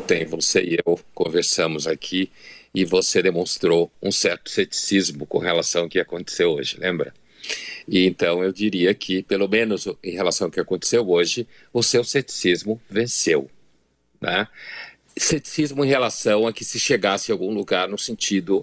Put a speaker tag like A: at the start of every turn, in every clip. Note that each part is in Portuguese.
A: Ontem você e eu conversamos aqui e você demonstrou um certo ceticismo com relação ao que aconteceu hoje, lembra? E então eu diria que, pelo menos em relação ao que aconteceu hoje, o seu ceticismo venceu, né? Ceticismo em relação a que se chegasse a algum lugar no sentido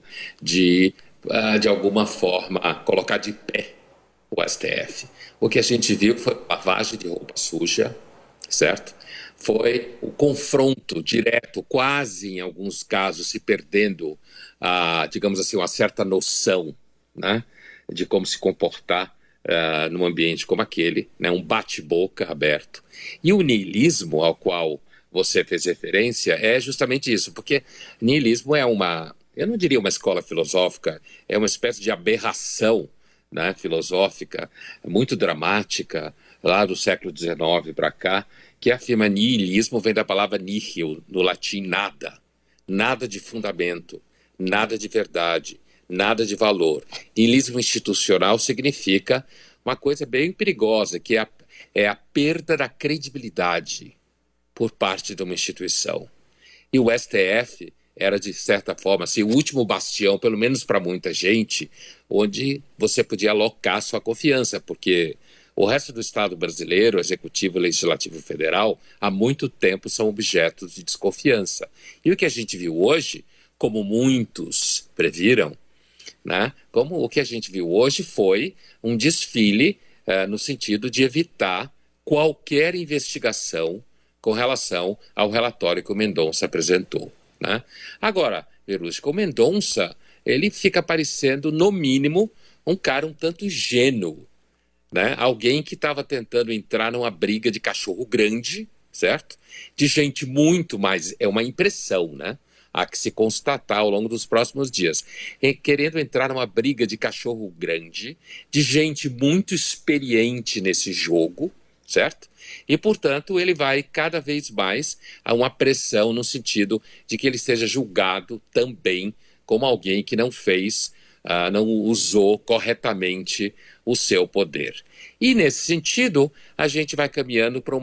A: de alguma forma, colocar de pé o STF. O que a gente viu foi lavagem de roupa suja, certo? Foi o confronto direto, quase em alguns casos se perdendo, digamos assim, uma certa noção, né, de como se comportar num ambiente como aquele, né, um bate-boca aberto. E o niilismo ao qual você fez referência é justamente isso, porque niilismo é eu não diria uma escola filosófica, é uma espécie de aberração, né, filosófica, muito dramática, lá do século XIX para cá, que afirma niilismo, vem da palavra nihil, no latim nada. Nada de fundamento, nada de verdade, nada de valor. Niilismo institucional significa uma coisa bem perigosa, que é a perda da credibilidade por parte de uma instituição. E o STF era, de certa forma, assim, o último bastião, pelo menos para muita gente, onde você podia alocar sua confiança, porque o resto do Estado brasileiro, Executivo, Legislativo Federal, há muito tempo são objetos de desconfiança. E o que a gente viu hoje, como muitos previram, né, como o que a gente viu hoje foi um desfile no sentido de evitar qualquer investigação com relação ao relatório que o Mendonça apresentou, né? Agora, Verusca, o Mendonça, ele fica parecendo, no mínimo, um cara um tanto ingênuo, né? Alguém que estava tentando entrar numa briga de cachorro grande, certo? De gente muito mais, é uma impressão, né? Há que se constatar ao longo dos próximos dias. Querendo entrar numa briga de cachorro grande, de gente muito experiente nesse jogo, certo? E, portanto, ele vai cada vez mais a uma pressão no sentido de que ele seja julgado também como alguém que não fez, não usou corretamente o seu poder. E, nesse sentido, a gente vai caminhando para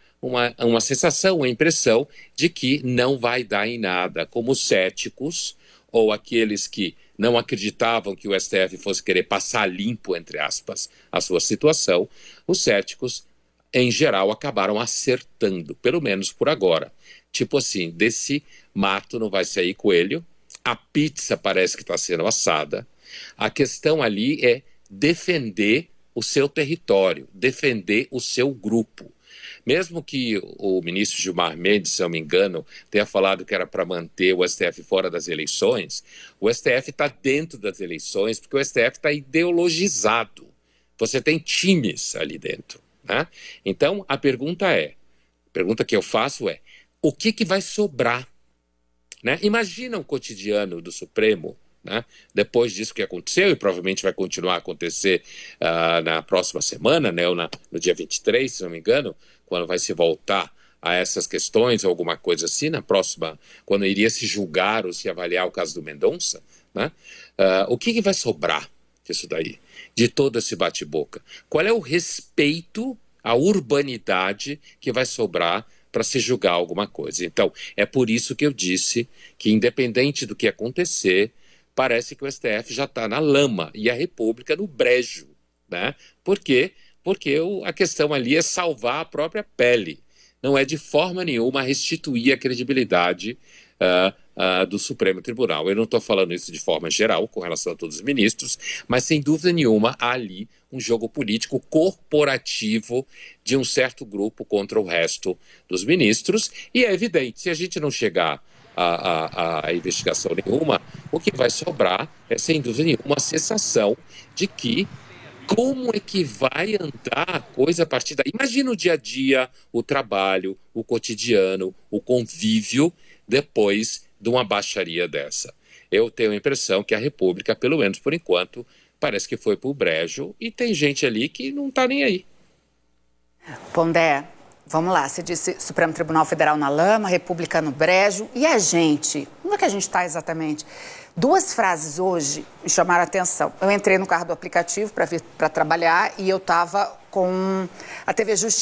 A: uma sensação, uma impressão de que não vai dar em nada, como os céticos ou aqueles que não acreditavam que o STF fosse querer passar limpo, entre aspas, a sua situação, os céticos em geral, acabaram acertando, pelo menos por agora. Tipo assim, desse mato não vai sair coelho, a pizza parece que está sendo assada. A questão ali é defender o seu território, defender o seu grupo. Mesmo que o ministro Gilmar Mendes, se não me engano, tenha falado que era para manter o STF fora das eleições, o STF está dentro das eleições porque o STF está ideologizado. Você tem times ali dentro, né? Então, a pergunta que eu faço é, o que vai sobrar? Né? Imagina o cotidiano do Supremo, né? Depois disso que aconteceu, e provavelmente vai continuar a acontecer na próxima semana, né? Ou no dia 23, se não me engano, quando vai se voltar a essas questões, alguma coisa assim, na próxima, quando iria se julgar ou se avaliar o caso do Mendonça, né? O que vai sobrar disso daí? De todo esse bate-boca? Qual é o respeito à urbanidade que vai sobrar para se julgar alguma coisa? Então, é por isso que eu disse que, independente do que acontecer, parece que o STF já está na lama e a República no brejo, né? Por quê? Porque a questão ali é salvar a própria pele. Não é de forma nenhuma restituir a credibilidade do Supremo Tribunal. Eu não estou falando isso de forma geral, com relação a todos os ministros, mas sem dúvida nenhuma há ali um jogo político corporativo de um certo grupo contra o resto dos ministros, e é evidente, se a gente não chegar a investigação nenhuma, o que vai sobrar é, sem dúvida nenhuma, a sensação de que como é que vai andar a coisa a partir daí? Imagina o dia a dia, o trabalho, o cotidiano, o convívio depois de uma baixaria dessa. Eu tenho a impressão que a República, pelo menos por enquanto, parece que foi pro brejo e tem gente ali que não está nem aí.
B: Pondé, vamos lá, você disse Supremo Tribunal Federal na lama, República no brejo, e a gente? Onde é que a gente está exatamente? Duas frases hoje me chamaram a atenção. Eu entrei no carro do aplicativo para vir para trabalhar e eu estava com a TV Justiça